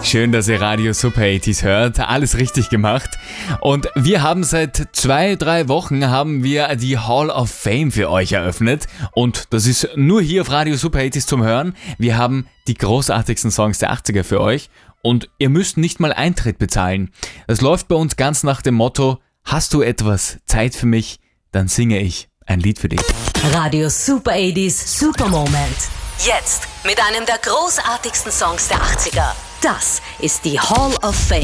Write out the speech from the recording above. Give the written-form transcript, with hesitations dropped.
Schön, dass ihr Radio Super 80s hört. Alles richtig gemacht. Und wir haben seit 2-3 Wochen haben wir die Hall of Fame für euch eröffnet. Und das ist nur hier auf Radio Super 80s zum Hören. Wir haben die großartigsten Songs der 80er für euch. Und ihr müsst nicht mal Eintritt bezahlen. Das läuft bei uns ganz nach dem Motto: Hast du etwas Zeit für mich, dann singe ich ein Lied für dich. Radio Super 80s Super Moment. Jetzt mit einem der großartigsten Songs der 80er. Das ist die Hall of Fame.